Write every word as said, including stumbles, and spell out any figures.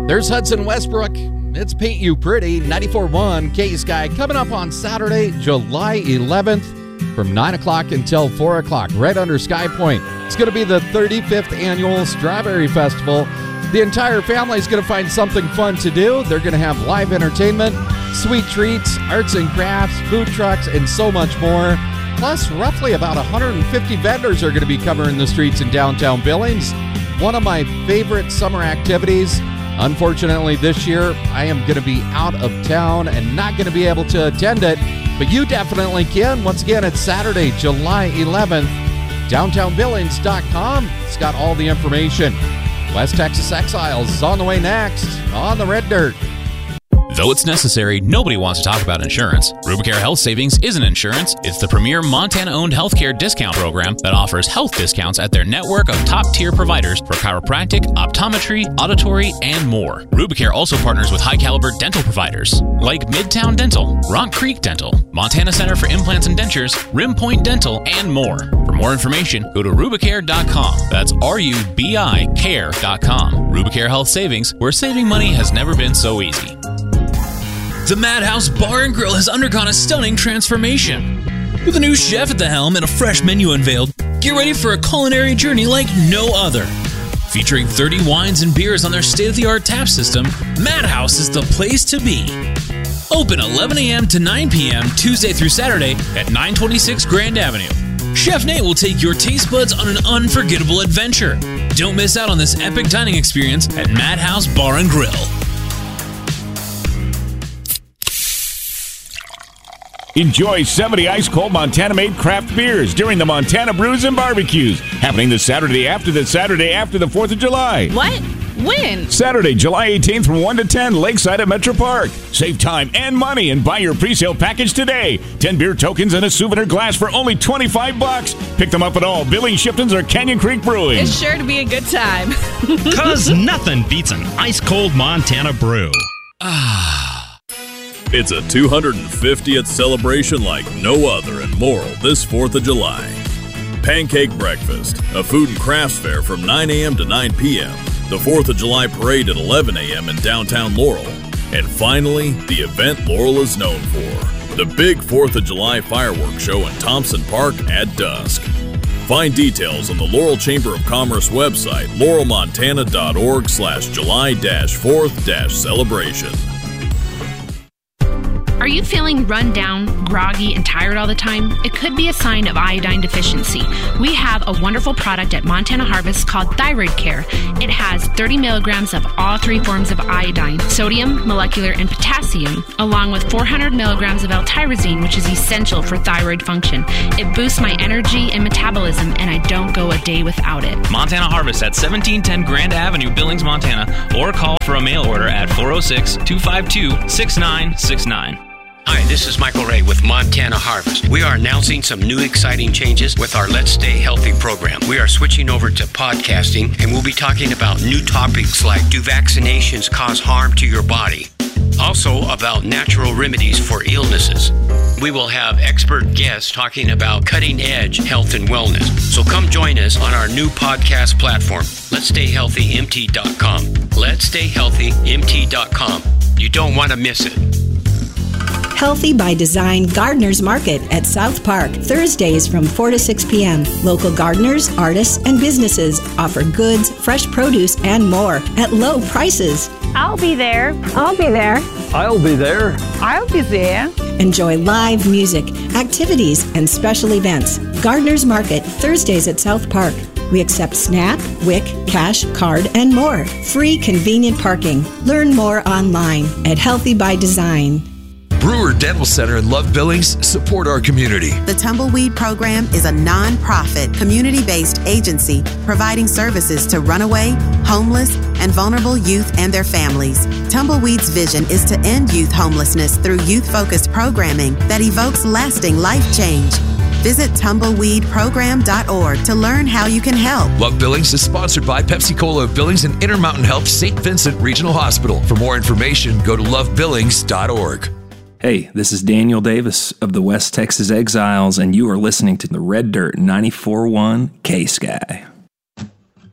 There's Hudson Westbrook. It's Paint You Pretty, ninety-four point one K-Sky, coming up on Saturday, July eleventh, from nine o'clock until four o'clock, right under Sky Point. It's going to be the thirty-fifth Annual Strawberry Festival. The entire family is going to find something fun to do. They're going to have live entertainment, sweet treats, arts and crafts, food trucks, and so much more. Plus, roughly about one hundred fifty vendors are going to be covering the streets in downtown Billings. One of my favorite summer activities. Unfortunately, this year, I am going to be out of town and not going to be able to attend it, but you definitely can. Once again, it's Saturday, July eleventh. downtown billings dot com. It's got all the information. West Texas Exiles is on the way next on the Red Dirt. Though it's necessary, nobody wants to talk about insurance. Rubicare Health Savings isn't insurance. It's the premier Montana-owned healthcare discount program that offers health discounts at their network of top-tier providers for chiropractic, optometry, auditory, and more. Rubicare also partners with high-caliber dental providers like Midtown Dental, Rock Creek Dental, Montana Center for Implants and Dentures, Rim Point Dental, and more. For more information, go to rubicare dot com. That's R U B I care dot com. Rubicare Health Savings, where saving money has never been so easy. The Madhouse Bar and Grill has undergone a stunning transformation. With a new chef at the helm and a fresh menu unveiled, get ready for a culinary journey like no other. Featuring thirty wines and beers on their state-of-the-art tap system, Madhouse is the place to be. Open eleven a.m. to nine p.m. Tuesday through Saturday at nine twenty-six Grand Avenue. Chef Nate will take your taste buds on an unforgettable adventure. Don't miss out on this epic dining experience at Madhouse Bar and Grill. Enjoy seventy ice-cold Montana-made craft beers during the Montana Brews and Barbecues, happening the Saturday after the Saturday after the fourth of July. What? When? Saturday, July eighteenth from one to ten, Lakeside at Metro Park. Save time and money and buy your pre-sale package today. ten beer tokens and a souvenir glass for only twenty-five bucks. Pick them up at all Billings, Shipton's, or Canyon Creek Brewing. It's sure to be a good time. Cause nothing beats an ice-cold Montana brew. Ah. It's a two hundred fiftieth celebration like no other in Laurel this fourth of July. Pancake Breakfast, a food and crafts fair from nine a.m. to nine p.m. The fourth of July Parade at eleven a.m. in downtown Laurel. And finally, the event Laurel is known for, the big fourth of July fireworks show in Thompson Park at dusk. Find details on the Laurel Chamber of Commerce website, laurel montana dot org slash July fourth celebration. Are you feeling run down, groggy, and tired all the time? It could be a sign of iodine deficiency. We have a wonderful product at Montana Harvest called Thyroid Care. It has thirty milligrams of all three forms of iodine, sodium, molecular, and potassium, along with four hundred milligrams of L-tyrosine, which is essential for thyroid function. It boosts my energy and metabolism, and I don't go a day without it. Montana Harvest at seventeen ten Grand Avenue, Billings, Montana, or call for a mail order at four oh six, two five two, six nine six nine. Hi, this is Michael Ray with Montana Harvest. We are announcing some new exciting changes with our Let's Stay Healthy program. We are switching over to podcasting, and we'll be talking about new topics like, do vaccinations cause harm to your body? Also about natural remedies for illnesses. We will have expert guests talking about cutting-edge health and wellness. So come join us on our new podcast platform, Let's Stay Healthy M T dot com. Let's Stay Healthy M T dot com. You don't want to miss it. Healthy by Design Gardeners Market at South Park, Thursdays from four to six p.m. Local gardeners, artists, and businesses offer goods, fresh produce, and more at low prices. I'll be there. I'll be there. I'll be there. I'll be there. Enjoy live music, activities, and special events. Gardeners Market, Thursdays at South Park. We accept SNAP, W I C, cash, card, and more. Free convenient parking. Learn more online at Healthy by Design. Brewer Dental Center in Love Billings support our community. The Tumbleweed Program is a non-profit, community-based agency providing services to runaway, homeless, and vulnerable youth and their families. Tumbleweed's vision is to end youth homelessness through youth-focused programming that evokes lasting life change. Visit tumbleweed program dot org to learn how you can help. Love Billings is sponsored by Pepsi-Cola of Billings and Intermountain Health Saint Vincent Regional Hospital. For more information, go to love billings dot org. Hey, this is Daniel Davis of the West Texas Exiles, and you are listening to the Red Dirt ninety-four point one K-Sky.